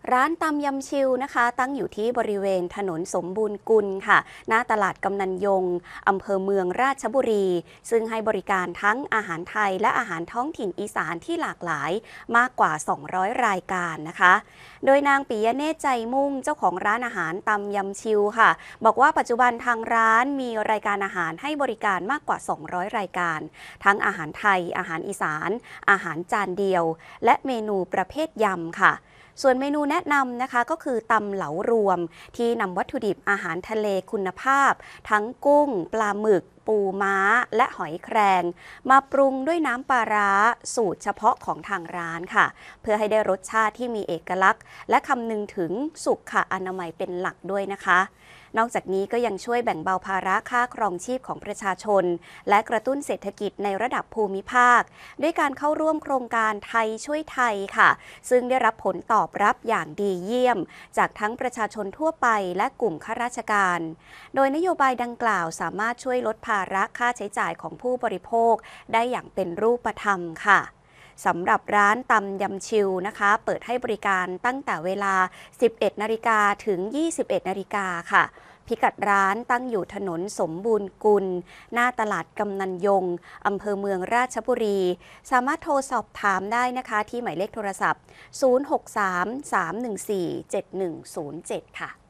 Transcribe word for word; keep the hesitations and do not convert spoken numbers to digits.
ร้านตำยำชิวนะคะตั้งอยู่ที่บริเวณถนนสมบูรณ์กุลค่ะหน้าตลาดกำนันยงอำเภอเมืองราชบุรีซึ่งให้บริการทั้งอาหารไทยและอาหารท้องถิ่นอีสานที่หลากหลายมากกว่าสองร้อยรายการนะคะโดยนางปิยเนตรใจมุ่งเจ้าของร้านอาหารตำยำชิวค่ะบอกว่าปัจจุบันทางร้านมีรายการอาหารให้บริการมากกว่าสองร้อยรายการทั้งอาหารไทยอาหารอีสานอาหารจานเดียวและเมนูประเภทยำค่ะส่วนเมนูแนะนำนะคะก็คือตำเหลารวมที่นำวัตถุดิบอาหารทะเลคุณภาพทั้งกุ้งปลาหมึกปูม้าและหอยแครงมาปรุงด้วยน้ำปลาร้าสูตรเฉพาะของทางร้านค่ะเพื่อให้ได้รสชาติที่มีเอกลักษณ์และคำนึงถึงสุขอนามัยเป็นหลักด้วยนะคะนอกจากนี้ก็ยังช่วยแบ่งเบาภาระค่าครองชีพของประชาชนและกระตุ้นเศรษฐกิจในระดับภูมิภาคด้วยการเข้าร่วมโครงการไทยช่วยไทยค่ะซึ่งได้รับผลตอบรับอย่างดีเยี่ยมจากทั้งประชาชนทั่วไปและกลุ่มข้าราชการโดยนโยบายดังกล่าวสามารถช่วยลดภาระค่าใช้จ่ายของผู้บริโภคได้อย่างเป็นรูปธรรมค่ะสำหรับร้านตำยำชิวนะคะเปิดให้บริการตั้งแต่เวลา สิบเอ็ดนาฬิกา ถึง ยี่สิบเอ็ดนาฬิกาค่ะพิกัดร้านตั้งอยู่ถนนสมบูรณ์กุลหน้าตลาดกำนันยงอำเภอเมืองราชบุรีสามารถโทรสอบถามได้นะคะที่หมายเลขโทรศัพท์ ศูนย์ หก สาม สาม หนึ่ง สี่ เจ็ด หนึ่ง ศูนย์ เจ็ด ค่ะ